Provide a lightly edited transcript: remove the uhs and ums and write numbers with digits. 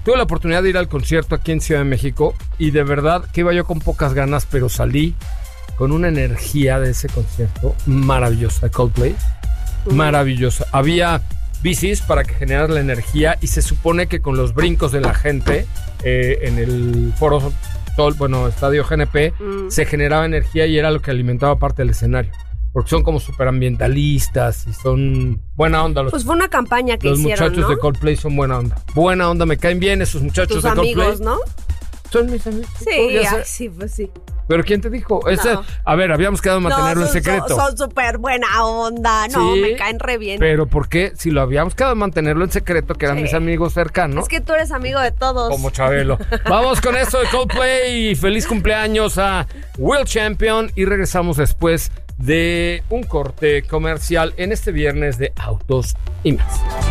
Tuve la oportunidad de ir al concierto aquí en Ciudad de México y de verdad que iba yo con pocas ganas, pero salí con una energía de ese concierto maravillosa. Coldplay, maravillosa. Había bicis para que generara la energía y se supone que con los brincos de la gente en el foro Estadio GNP se generaba energía y era lo que alimentaba parte del escenario. Porque son como superambientalistas y son buena onda. Pues fue una campaña que hicieron, Los muchachos de Coldplay son buena onda. Buena onda, me caen bien esos muchachos de Coldplay. Tus amigos, ¿no? Son mis amigos. Sí, sí, pues sí. ¿Pero quién te dijo? No. A ver, habíamos quedado en mantenerlo en secreto. Son súper buena onda. No, sí, me caen re bien. Pero ¿por qué? Si lo habíamos quedado en mantenerlo en secreto, que eran mis amigos cercanos. Es que tú eres amigo de todos. Como Chabelo. Vamos con esto de Coldplay. Feliz cumpleaños a Will Champion. Y regresamos después de un corte comercial en este viernes de Autos y Más.